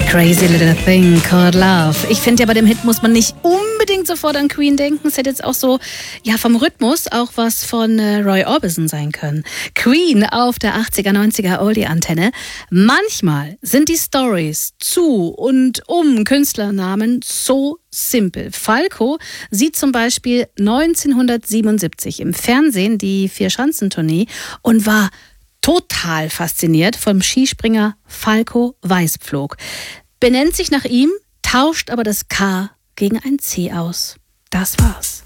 Crazy Little Thing Called Love. Ich finde ja, bei dem Hit muss man nicht unbedingt sofort an Queen denken. Es hätte jetzt auch so, ja, vom Rhythmus auch was von Roy Orbison sein können. Queen auf der 80er, 90er Oldie-Antenne. Manchmal sind die Stories zu und um Künstlernamen so simpel. Falco sieht zum Beispiel 1977 im Fernsehen die Vierschanzentournee und war total fasziniert vom Skispringer Falco Weißpflug. Benennt sich nach ihm, tauscht aber das K gegen ein C aus. Das war's.